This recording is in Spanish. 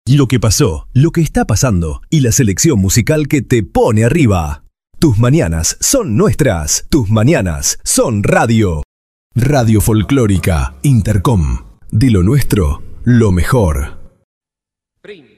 lo que pasó, lo que está pasando y la selección musical que te pone arriba. Tus mañanas son nuestras. Tus mañanas son radio. Radio Folclórica Intercom. De lo nuestro, lo mejor.